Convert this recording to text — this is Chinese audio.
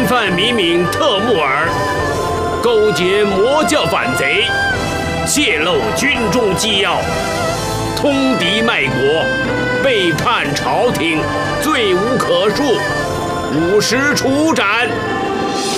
犯民名特木尔，勾结魔教反贼，泄露军中机要，通敌卖国，背叛朝廷，罪无可恕，午时处斩。